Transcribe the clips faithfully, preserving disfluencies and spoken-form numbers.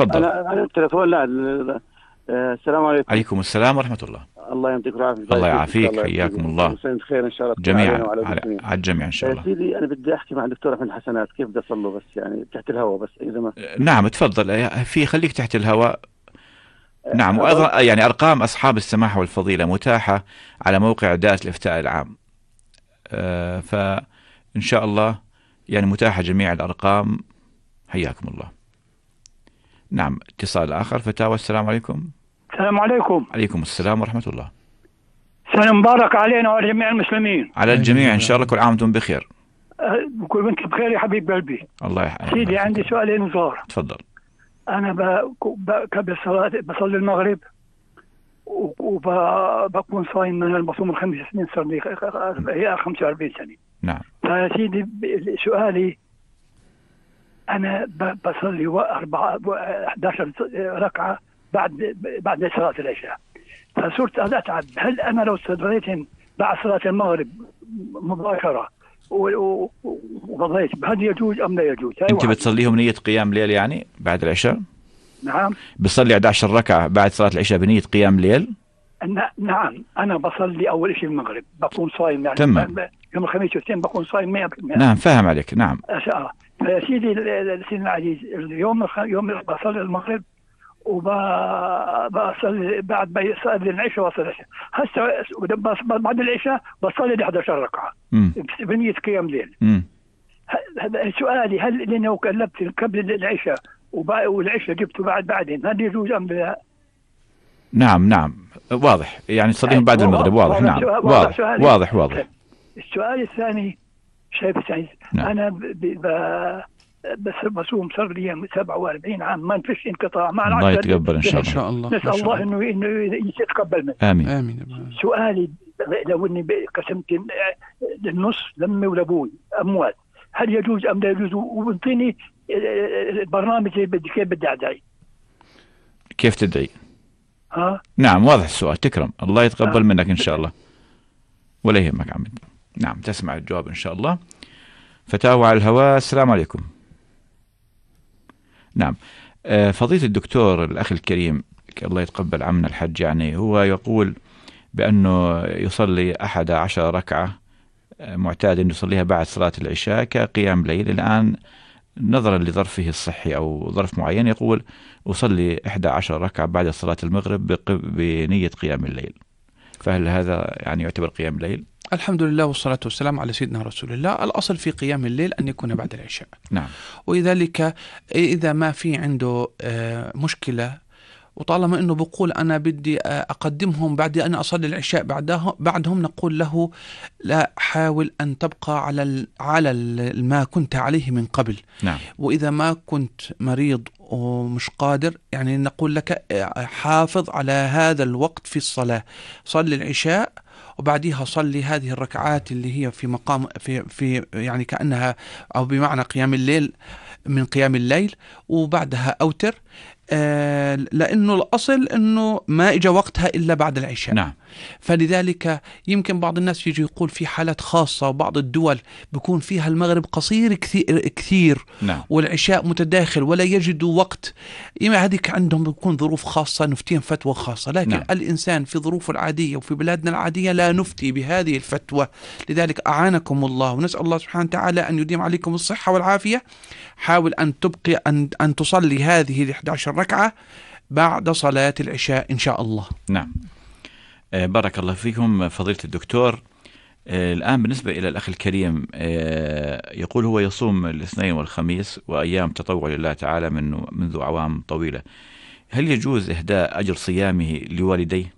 تفضل. أنا أنا التليفون لا, لا. آه السلام عليكم. عليكم السلام ورحمة الله. الله يمديك العافية. الله يعافيك، حياكم الله. وسنة خير إن شاء الله تكون جميعا علينا وعلى على, المسلمين. على الجميع إن شاء الله. سيدي أنا بدي أحكي مع الدكتور أحمد حسنات، كيف بدي أصل له بس يعني تحت الهواء بس إذا ما. نعم تفضل، في خليك تحت الهواء. نعم، وأيضا يعني أرقام أصحاب السماحة والفضيلة متاحة على موقع دائرة الإفتاء العام، آه فإن شاء الله يعني متاحة جميع الأرقام. حياكم الله. نعم، اتصال آخر. فتاوى. السلام عليكم. السلام عليكم. عليكم السلام ورحمة الله. سنة مبارك علينا وعلى جميع المسلمين. على الجميع إن شاء الله، كل عام وانتم بخير. كل وانت بخير يا حبيب قلبي. الله يحفظك. سيدي عندي سؤالين صغار. تفضل. أنا ب... ب... قبل الصلاة بصلي المغرب وبكون صايم من المصوم الخمس سنين، صار لي هي خمسة وأربعين سنة. نعم. فسيدي سؤالي، أنا بصلي أربعة أحد عشر ركعة بعد بعد صلاة العشاء، فصرت أتعب. هل أنا لو صليت بعد صلاة المغرب مباشرة وقضيت هل يجوز أم لا يجوز؟ أنت بتصليهم نية قيام ليل يعني بعد العشاء؟ نعم. بصلي أحد عشر ركعة بعد صلاة العشاء بنية قيام ليل؟ نعم، أنا بصلي أول شيء المغرب بكون صايم يعني. تمام. يوم الخميس والسين بكون صايم مئة بالمئة. نعم فاهم عليك. نعم. أشاء. فسيدي سيدنا العزيز، يوم يوم بصلي المغرب وبصلي بعد قبل العشاء وصل العشاء. هسه بعد العشاء بصلي أحد عشر ركعة بنية قيام ليل. هذا سؤالي، هل لأنه كلبت قبل العشاء والعشاء جبته بعد بعدين هل يجوز أم لا؟ نعم نعم واضح، يعني تصليهم بعد المغرب. واضح. نعم واضح واضح واضح. السؤال الثاني شايف سعيد، نعم. أنا ب... ب... بس بصوم صار لي سبعة وأربعين عام ما فيش انقطاع. مع الله يتقبل إن شاء الله. الله. نسأل الله, الله إنه إنه يتقبل منه. آمين آمين. سؤالي، لو إني قسمت النص لأمي ولأبوي أموال، هل يجوز أم لا يجوز؟ وانطيني البرنامج اللي بدي كيف بدي أدعي. كيف تدعي؟ ها؟ نعم واضح السؤال. تكرم، الله يتقبل آه. منك إن شاء الله، ولا يهمك عمد. نعم تسمع الجواب إن شاء الله. فتاوى على الهواء. السلام عليكم. نعم، فضيلة الدكتور الأخ الكريم الله يتقبل عمنا الحج، يعني هو يقول بأنه يصلي أحد عشر ركعة معتاد أن يصليها بعد صلاة العشاء كقيام ليل. الآن نظرا لظرفه الصحي أو ظرف معين يقول أصلي أحد عشر ركعة بعد صلاة المغرب بنية قيام الليل، فهل هذا يعني يعتبر قيام ليل؟ الحمد لله والصلاة والسلام على سيدنا رسول الله. الأصل في قيام الليل أن يكون بعد العشاء. نعم. ولذلك إذا ما في عنده مشكلة، وطالما أنه بقول أنا بدي أقدمهم بعد أن أصلي العشاء بعدهم بعدهم نقول له لا، حاول أن تبقى على على ما كنت عليه من قبل. نعم. وإذا ما كنت مريض ومش قادر يعني نقول لك حافظ على هذا الوقت في الصلاة، صلي العشاء وبعديها صلي هذه الركعات اللي هي في مقام في في يعني كأنها أو بمعنى قيام الليل من قيام الليل، وبعدها أوتر. آه لأنه الأصل أنه ما إجا وقتها إلا بعد العشاء. نعم. فلذلك يمكن بعض الناس يجي يقول في حالات خاصة، وبعض الدول بيكون فيها المغرب قصير كثير, كثير نعم. والعشاء متداخل ولا يجدوا وقت. إما هذيك عندهم بيكون ظروف خاصة نفتيهم فتوى خاصة، لكن نعم. الإنسان في ظروفه العادية وفي بلادنا العادية لا نفتي بهذه الفتوى. لذلك أعانكم الله، ونسأل الله سبحانه وتعالى أن يديم عليكم الصحة والعافية. حاول أن تبقي أن, أن تصلي هذه الإحدى عشر ركعة بعد صلاة العشاء إن شاء الله. نعم. آه بارك الله فيكم فضيلة الدكتور. آه الآن بالنسبة إلى الأخ الكريم، آه يقول هو يصوم الاثنين والخميس وأيام تطوع لله تعالى من منذ أعوام طويلة، هل يجوز إهداء أجر صيامه لوالديه؟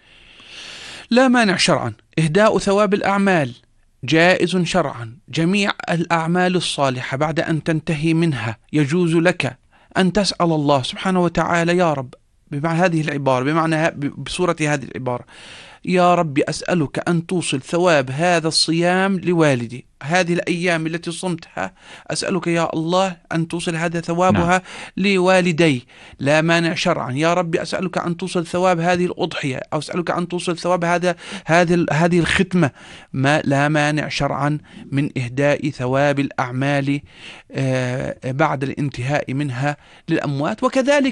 لا مانع شرعا، إهداء ثواب الأعمال جائز شرعا. جميع الأعمال الصالحة بعد أن تنتهي منها يجوز لك أن تسأل الله سبحانه وتعالى يا رب، بمعنى هذه العبارة، بمعنى بصورة هذه العبارة: يا رب أسألك أن توصل ثواب هذا الصيام لوالدي، هذه الأيام التي صمتها أسألك يا الله أن توصل هذا ثوابها نعم. لوالدي. لا مانع شرعا. يا رب أسألك أن توصل ثواب هذه الأضحية، أو أسألك أن توصل ثواب هذا هذه هذه الختمة. ما لا مانع شرعا من إهداء ثواب الأعمال بعد الانتهاء منها للأموات. وكذلك